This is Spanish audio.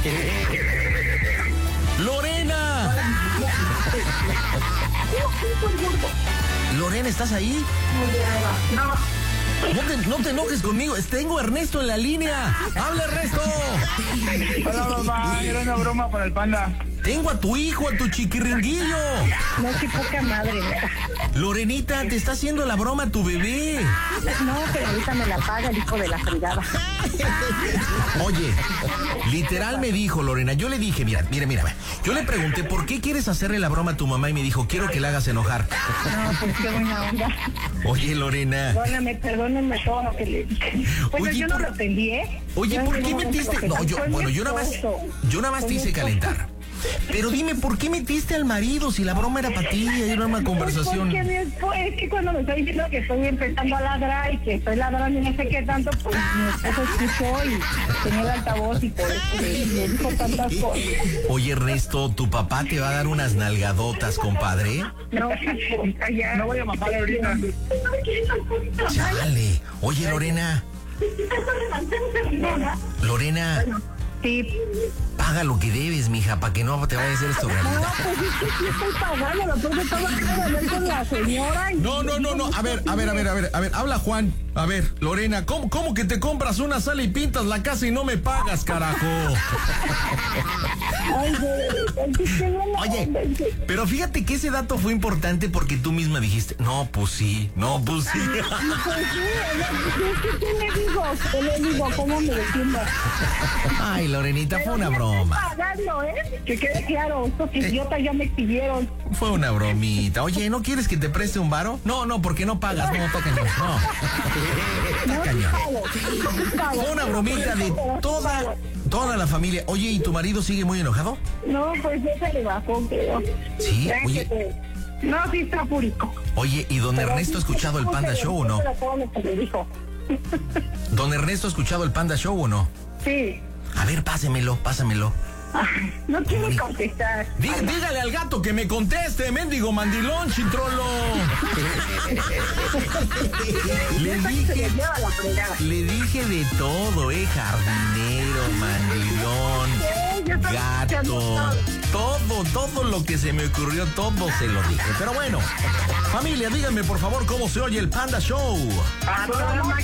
¡Lorena! Lorena, ¿estás ahí? No te enojes conmigo. Tengo a Ernesto en la línea. ¡Habla, Ernesto! Hola, mamá. Era una broma para el panda. Tengo a tu hijo, a tu chiquiringuillo. No, qué poca madre. Lorenita, te está haciendo la broma tu bebé. No, pero ahorita me la paga el hijo de la fregada. Oye, literal me dijo Lorena, yo le dije, mira. Yo le pregunté, ¿por qué quieres hacerle la broma a tu mamá? Y me dijo, quiero que la hagas enojar. No, pues qué buena onda. Oye, Lorena. Perdónenme todo lo que le dije. Bueno, Oye, yo no lo entendí, ¿eh? Oye, ¿por qué metiste? No, yo nada más te hice calentar. Pero dime, ¿por qué metiste al marido si la broma era para ti? Era una conversación. Porque después, es que cuando me estoy diciendo que estoy empezando a ladrar y que estoy ladrando y no sé qué tanto, pues mi esposo escuchó y tenía el altavoz y por eso le dijo tantas cosas. Oye, Ernesto, ¿tu papá te va a dar unas nalgadotas, compadre? No, ya. No voy a matar ahorita. Chale. Oye, Lorena. Lorena. Sí. Paga lo que debes, mija, para que no te vaya a hacer esto No, realidad. pues es que sí estoy pagando, lo peor de todo acabo de hablar con la señora. Y... No. A ver, habla Juan. A ver, Lorena, ¿cómo que te compras una sala y pintas la casa y no me pagas, carajo? Ay, Oye, pero fíjate que ese dato fue importante porque tú misma dijiste, no, pues sí. Pues sí, ¿qué le digo? ¿Cómo me defiendo? Ay, Lorenita, fue una broma. Pagando, ¿eh? Que quede claro, estos idiotas ya me pidieron. Fue una bromita. Oye, ¿no quieres que te preste un varo? No, porque no pagas, no, tócanos, no. Está cañón. Fue una bromita de toda la familia. Oye, ¿y tu marido sigue muy enojado? No, pues ya se le bajó, creo. Sí, oye. No, sí está fúrico. Oye, ¿y don Ernesto ha escuchado el Panda Show o no? ¿Don Ernesto ha escuchado el Panda Show o no? Sí. A ver, pásamelo. No quiere contestar. Dígale al gato que me conteste, mendigo mandilón, chitrolo. Le dije de todo, jardinero, mandilón, gato, todo lo que se me ocurrió, todo se lo dije. Pero bueno, familia, díganme por favor cómo se oye el Panda Show.